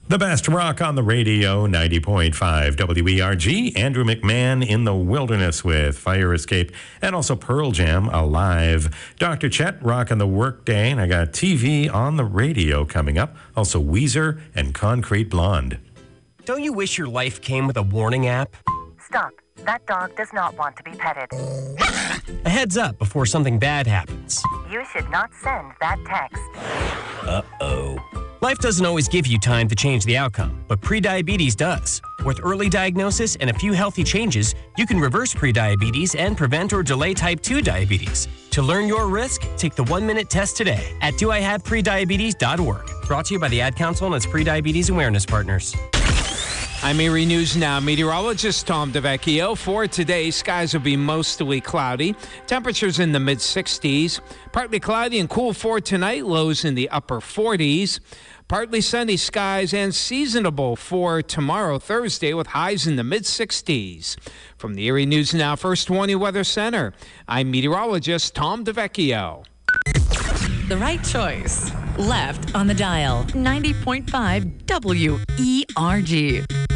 The best rock on the radio, 90.5 WERG. Andrew McMahon in the Wilderness with Fire Escape, and also Pearl Jam, Alive. Dr. Chet rocking the workday, and I got TV on the radio coming up. Also Weezer and Concrete Blonde. Don't you wish your life came with a warning app? Stop. That dog does not want to be petted. A heads up before something bad happens. You should not send that text. Uh-oh. Life doesn't always give you time to change the outcome, but prediabetes does. With early diagnosis and a few healthy changes, you can reverse prediabetes and prevent or delay type 2 diabetes. To learn your risk, take the 1-minute test today at doihaveprediabetes.org. Brought to you by the Ad Council and its prediabetes awareness partners. I'm Erie News Now meteorologist Tom DeVecchio. For today, skies will be mostly cloudy. Temperatures in the mid-60s. Partly cloudy and cool for tonight. Lows in the upper 40s. Partly sunny skies and seasonable for tomorrow, Thursday, with highs in the mid-60s. From the Erie News Now First Warning Weather Center, I'm meteorologist Tom DeVecchio. The right choice. Left on the dial. 90.5 WERG.